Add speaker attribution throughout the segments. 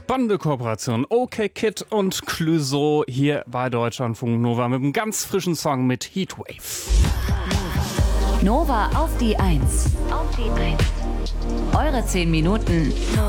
Speaker 1: Spannende Kooperation. OK Kid und Clouseau hier bei Deutschlandfunk Nova mit einem ganz frischen Song mit Heatwave.
Speaker 2: Nova auf die 1. Auf die 1. Eure 10 Minuten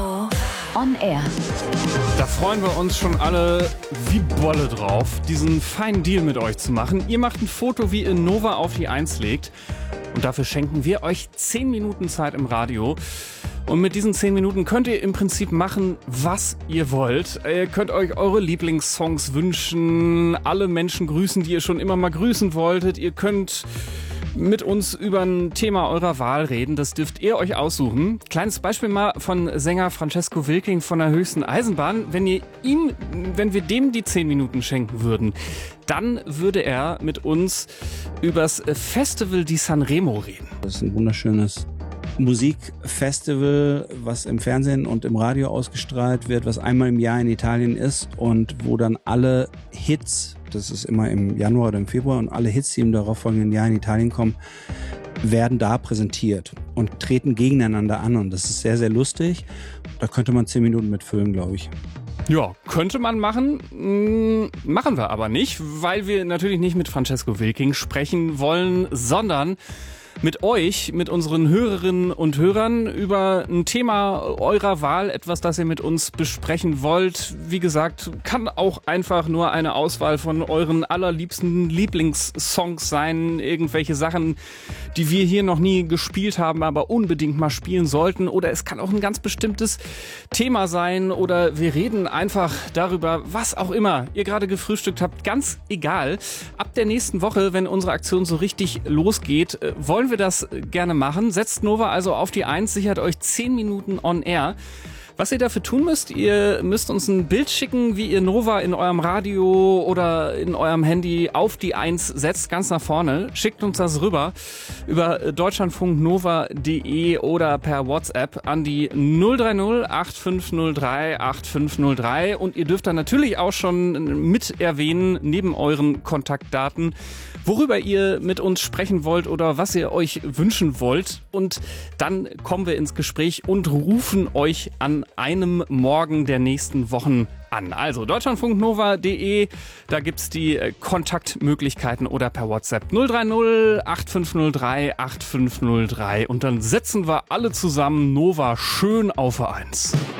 Speaker 2: on air.
Speaker 1: Da freuen wir uns schon alle wie Bolle drauf, diesen feinen Deal mit euch zu machen. Ihr macht ein Foto, wie ihr Nova auf die 1 legt. Und dafür schenken wir euch 10 Minuten Zeit im Radio. Und mit diesen 10 Minuten könnt ihr im Prinzip machen, was ihr wollt. Ihr könnt euch eure Lieblingssongs wünschen, alle Menschen grüßen, die ihr schon immer mal grüßen wolltet. Ihr könnt mit uns über ein Thema eurer Wahl reden. Das dürft ihr euch aussuchen. Kleines Beispiel mal von Sänger Francesco Wilking von der Höchsten Eisenbahn. Wenn wir dem die 10 Minuten schenken würden, dann würde er mit uns übers Festival di Sanremo reden.
Speaker 3: Das ist ein wunderschönes Musikfestival, was im Fernsehen und im Radio ausgestrahlt wird, was einmal im Jahr in Italien ist und wo dann alle Hits, das ist immer im Januar oder im Februar, und alle Hits, die im darauffolgenden Jahr in Italien kommen, werden da präsentiert und treten gegeneinander an, und das ist sehr, sehr lustig. Da könnte man 10 Minuten mitfüllen, glaube ich.
Speaker 1: Ja, könnte man machen, machen wir aber nicht, weil wir natürlich nicht mit Francesco Wilking sprechen wollen, sondern mit euch, mit unseren Hörerinnen und Hörern über ein Thema eurer Wahl, etwas, das ihr mit uns besprechen wollt. Wie gesagt, kann auch einfach nur eine Auswahl von euren allerliebsten Lieblingssongs sein, irgendwelche Sachen, die wir hier noch nie gespielt haben, aber unbedingt mal spielen sollten. Oder es kann auch ein ganz bestimmtes Thema sein, oder wir reden einfach darüber, was auch immer ihr gerade gefrühstückt habt, ganz egal. Ab der nächsten Woche, wenn unsere Aktion so richtig losgeht, wollen wir das gerne machen. Setzt Nova also auf die 1, sichert euch 10 Minuten on air. Was ihr dafür tun müsst, ihr müsst uns ein Bild schicken, wie ihr Nova in eurem Radio oder in eurem Handy auf die 1 setzt, ganz nach vorne. Schickt uns das rüber über deutschlandfunknova.de oder per WhatsApp an die 030 8503 8503. Und ihr dürft dann natürlich auch schon mit erwähnen, neben euren Kontaktdaten, worüber ihr mit uns sprechen wollt oder was ihr euch wünschen wollt. Und dann kommen wir ins Gespräch und rufen euch an einem Morgen der nächsten Wochen an. Also deutschlandfunknova.de, da gibt's die Kontaktmöglichkeiten, oder per WhatsApp 030 8503 8503. Und dann setzen wir alle zusammen Nova schön auf 1.